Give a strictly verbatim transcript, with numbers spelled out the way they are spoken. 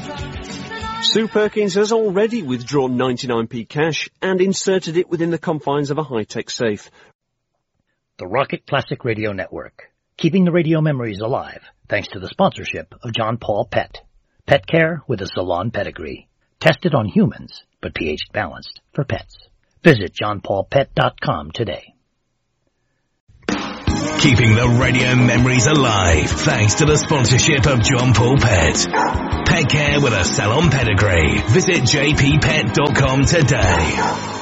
Sue Perkins has already withdrawn ninety-nine p cash and inserted it within the confines of a high-tech safe. The Rocket Classic Radio Network, keeping the radio memories alive thanks to the sponsorship of John Paul Pet. Pet care with a salon pedigree. Tested on humans, but pH balanced for pets. Visit john paul pet dot com today. Keeping the radio memories alive thanks to the sponsorship of John Paul Pet. Pet care with a salon pedigree. Visit j p pet dot com today.